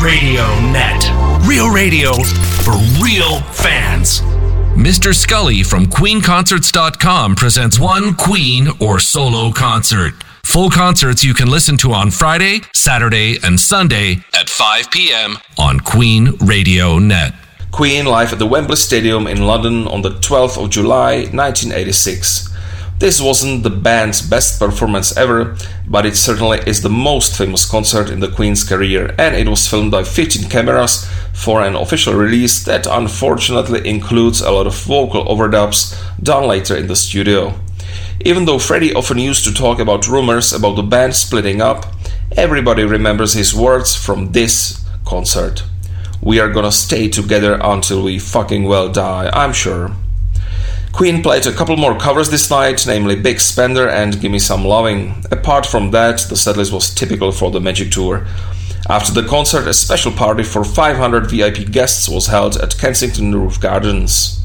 Radio Net. Real radio for real fans. Mr. Scully from QueenConcerts.com presents one Queen or solo concert. Full concerts you can listen to on Friday, Saturday, and Sunday at 5 p.m. on Queen Radio Net. Queen live at the Wembley Stadium in London on the 12th of July 1986. This wasn't the band's best performance ever, but it certainly is the most famous concert in the Queen's career, and it was filmed by 15 cameras for an official release that unfortunately includes a lot of vocal overdubs done later in the studio. Even though Freddie often used to talk about rumors about the band splitting up, everybody remembers his words from this concert. "We are gonna stay together until we fucking well die, I'm sure." Queen played a couple more covers this night, namely Big Spender and Gimme Some Loving'. Apart from that, the setlist was typical for the Magic Tour. After the concert, a special party for 500 VIP guests was held at Kensington Roof Gardens.